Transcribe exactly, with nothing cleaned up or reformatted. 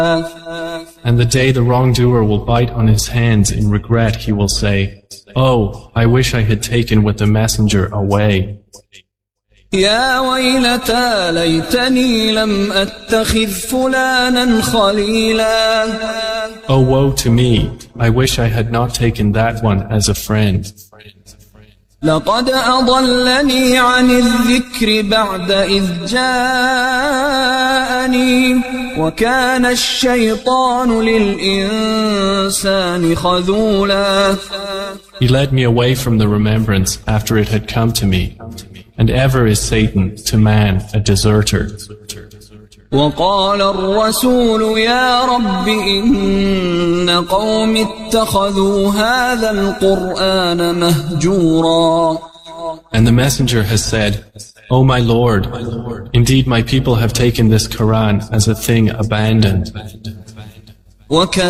And the day the wrongdoer will bite on his hands in regret, he will say, "Oh, I wish I had taken with the messenger away. يا ويلتى ليتني لم أتخذ فلانا خليلا. Oh, woe to me! I wish I had not taken that one as a friend. لقد أضلني عن الذكر بعد إذ جاءني وكان الشيطان للإنسان خذولا. He led me away from the remembrance after it had come to me, and ever is Satan to man a deserter. وقال الرسول يا رب إن قوم اتخذوا هذا القرآن مهجورا. And the messenger has said, "O my Lord, indeed my people have taken this Quran as a thing abandoned."